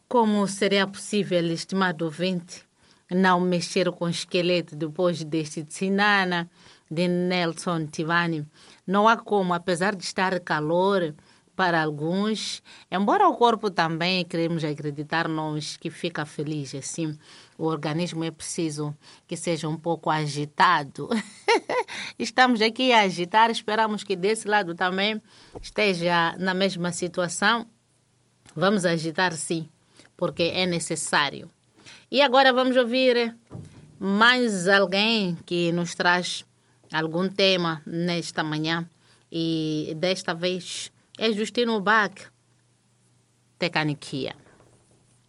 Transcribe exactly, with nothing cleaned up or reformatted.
Como seria possível, estimado ouvinte, não mexer com o esqueleto depois deste Tsinana de Nelson Tivani? Não há como, apesar de estar calor para alguns, embora o corpo também, queremos acreditar nós, que fica feliz assim, o organismo é preciso que seja um pouco agitado. Estamos aqui a agitar, esperamos que desse lado também esteja na mesma situação. Vamos agitar sim, porque é necessário. E agora vamos ouvir mais alguém que nos traz algum tema nesta manhã. E desta vez é Justino Bach, Tecaniquia.